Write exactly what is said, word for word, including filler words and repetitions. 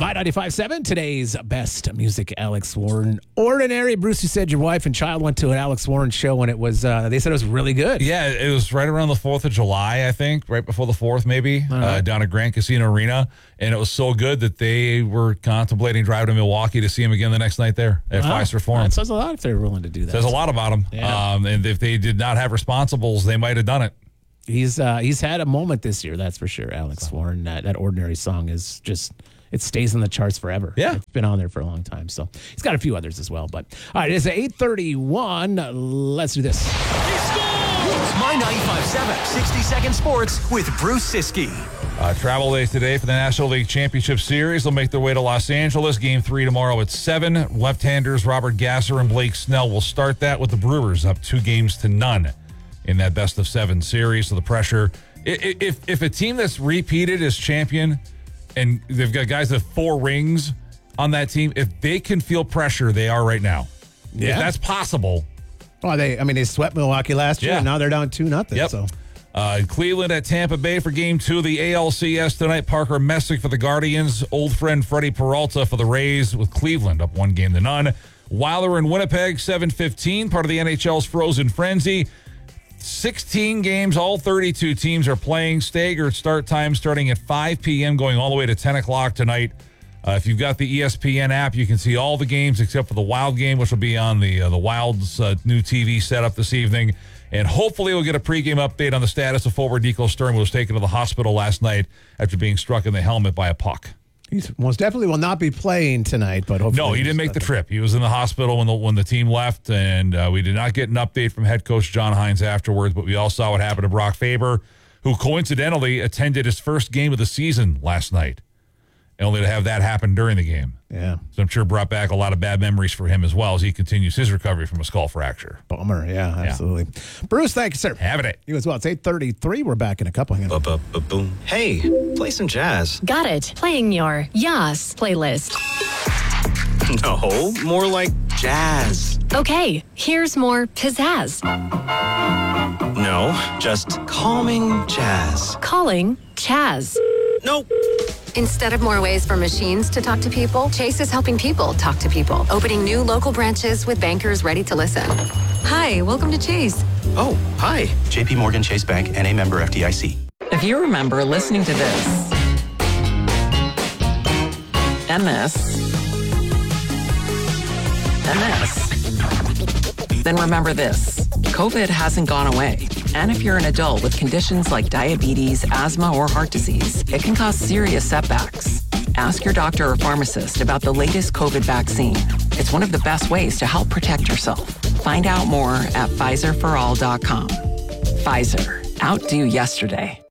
My ninety-five point seven, today's best music, Alex Warren. Ordinary. Bruce, you said your wife and child went to an Alex Warren show, and it was, uh, they said it was really good. Yeah, it was right around the fourth of July, I think, right before the fourth, maybe, uh-huh. uh, down at Grand Casino Arena. And it was so good that they were contemplating driving to Milwaukee to see him again the next night there at wow. Fiserv Forum. That says a lot if they're willing to do that. Says a lot about him. Yeah. Um, and if they did not have responsibles, they might have done it. He's uh, he's had a moment this year, that's for sure, Alex Warren. That, that Ordinary song is just, it stays in the charts forever. Yeah. It's been on there for a long time. So he's got a few others as well. But all right, it's eight thirty-one. Let's do this. It's My ninety-five point seven sixty-second Sports with Bruce Siskey. Uh, travel day today for the National League Championship Series. They'll make their way to Los Angeles. Game three tomorrow at seven. Left-handers Robert Gasser and Blake Snell will start that with the Brewers up two games to none in that best of seven series. So the pressure, if if a team that's repeated as champion and they've got guys with four rings on that team, if they can feel pressure, they are right now. Yeah. If that's possible. Well, they, I mean, they swept Milwaukee last year, Yeah. and now they're down two nothing. Yep. So. Uh, Cleveland at Tampa Bay for game two of the A L C S tonight. Parker Messick for the Guardians. Old friend Freddie Peralta for the Rays with Cleveland up one game to none. Wilder in Winnipeg, seven fifteen, part of the N H L's Frozen Frenzy. sixteen games, all thirty-two teams are playing. Staggered start time starting at five p.m., going all the way to ten o'clock tonight. Uh, if you've got the E S P N app, you can see all the games except for the Wild game, which will be on the uh, the Wild's uh, new T V setup this evening. And hopefully we'll get a pregame update on the status of forward Nico Sturm, who was taken to the hospital last night after being struck in the helmet by a puck. He most definitely will not be playing tonight, but hopefully. No, he didn't make the trip. He was in the hospital when the when the team left, and uh, we did not get an update from head coach John Hines afterwards, but we all saw what happened to Brock Faber, who coincidentally attended his first game of the season last night, and only to have that happen during the game. Yeah. So I'm sure brought back a lot of bad memories for him as well as he continues his recovery from a skull fracture. Bummer. Yeah, absolutely. Yeah. Bruce, thank you, sir. Having it. You as well. It's eight thirty-three. We're back in a couple. Hang on. Boom. Hey, play some jazz. Got it. Playing your Yas playlist. No, more like jazz. Okay, here's more pizzazz. No, just calming jazz. Calling Chaz. Nope. Instead of more ways for machines to talk to people, Chase is helping people talk to people, opening new local branches with bankers ready to listen. Hi, welcome to Chase. Oh, hi. J P Morgan Chase Bank, N A member F D I C. If you remember listening to this and this and this, then remember this. COVID hasn't gone away. And if you're an adult with conditions like diabetes, asthma, or heart disease, it can cause serious setbacks. Ask your doctor or pharmacist about the latest COVID vaccine. It's one of the best ways to help protect yourself. Find out more at Pfizer for all dot com. Pfizer. Outdo yesterday.